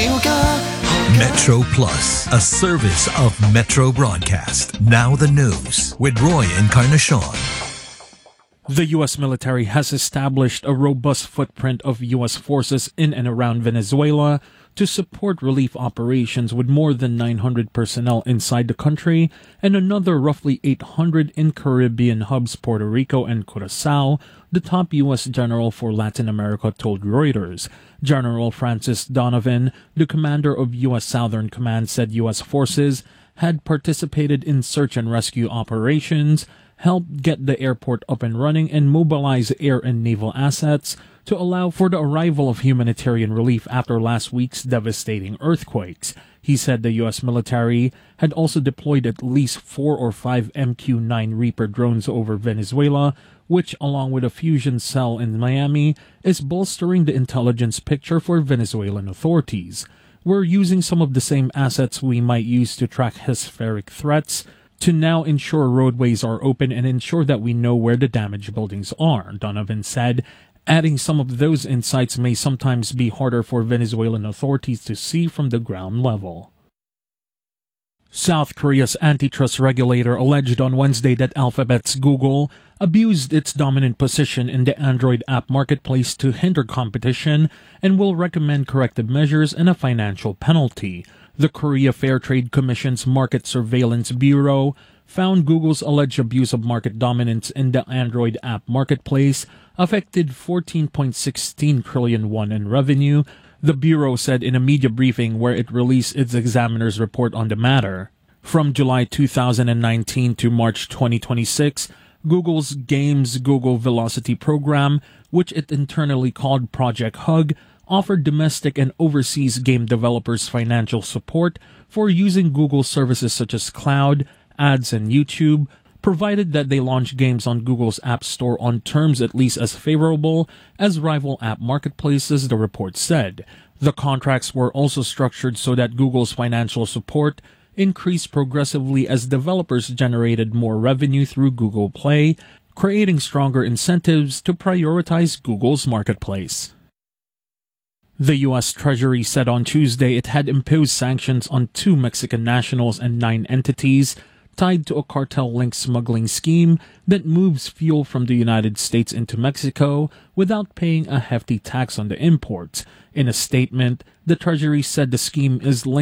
Metro Plus, a service of Metro Broadcast. Now the news with Roy Encarnacion. The U.S. military has established a robust footprint of U.S. forces in and around Venezuela to support relief operations with more than 900 personnel inside the country and another roughly 800 in Caribbean hubs Puerto Rico and Curaçao, the top U.S. general for Latin America told Reuters. General Francis Donovan, the commander of U.S. Southern Command, said U.S. forces had participated in search and rescue operations, helped get the airport up and running, and mobilize air and naval assets to allow for the arrival of humanitarian relief after last week's devastating earthquakes. He said the U.S. military had also deployed at least 4 or 5 MQ-9 Reaper drones over Venezuela, which, along with a fusion cell in Miami, is bolstering the intelligence picture for Venezuelan authorities. We're using some of the same assets we might use to track hemispheric threats to now ensure roadways are open and ensure that we know where the damaged buildings are, Donovan said, adding some of those insights may sometimes be harder for Venezuelan authorities to see from the ground level. South Korea's antitrust regulator alleged on Wednesday that Alphabet's Google abused its dominant position in the Android app marketplace to hinder competition and will recommend corrective measures and a financial penalty. The Korea Fair Trade Commission's Market Surveillance Bureau found Google's alleged abuse of market dominance in the Android app marketplace affected 14.16 trillion won in revenue, the Bureau said in a media briefing where it released its examiner's report on the matter. From July 2019 to March 2026, Google's Games Google Velocity program, which it internally called Project Hug, offered domestic and overseas game developers financial support for using Google services such as Cloud, Ads, and YouTube, provided that they launch games on Google's App Store on terms at least as favorable as rival app marketplaces, the report said. The contracts were also structured so that Google's financial support increased progressively as developers generated more revenue through Google Play, creating stronger incentives to prioritize Google's marketplace. The U.S. Treasury said on Tuesday it had imposed sanctions on 2 Mexican nationals and 9 entities tied to a cartel-linked smuggling scheme that moves fuel from the United States into Mexico without paying a hefty tax on the imports. In a statement, the Treasury said the scheme is linked